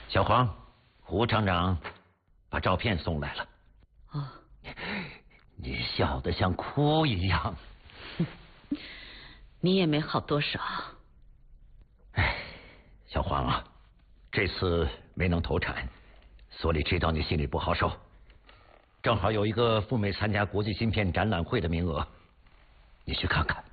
小黄，胡厂长把照片送来了。 哦， 你笑得像哭一样。 你也没好多少。 哎，小黄啊，这次没能投产，所里知道你心里不好受。正好有一个赴美参加国际芯片展览会的名额，你去看看。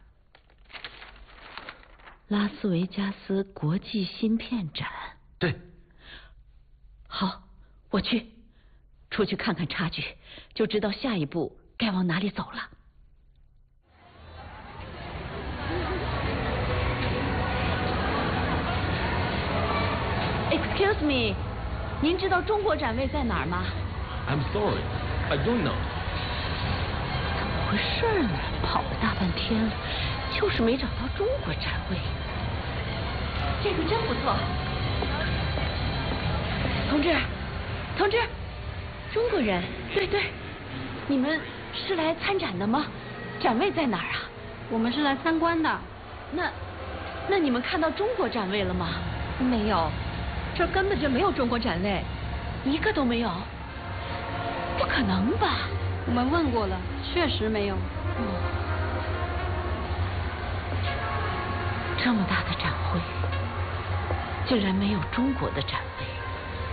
拉斯维加斯国际芯片展。 对。 好，我去。出去看看差距，就知道下一步该往哪里走了。Excuse me， 您知道中国展位在哪儿吗 ？I'm sorry, I don't know。 怎么回事呢？跑了大半天了，就是没找到中国展位。这个真不错，同志，同志。中国人，对对，你们是来参展的吗？展位在哪儿啊？ 我们是来参观的。 那你们看到中国展位了吗？ 没有，这根本就没有中国展位， 一个都没有。不可能吧？ 我们问过了，确实没有。 这么大的展会，竟然没有中国的展位。